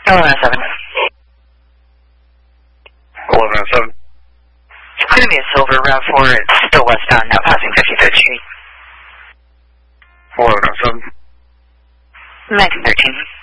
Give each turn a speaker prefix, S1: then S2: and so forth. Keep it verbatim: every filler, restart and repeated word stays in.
S1: eleven oh seven.
S2: eleven oh seven.
S1: It's going to be a silver route four. It's still westbound, now passing fifty-third Street.
S2: eleven oh seven.
S1: nineteen thirteen.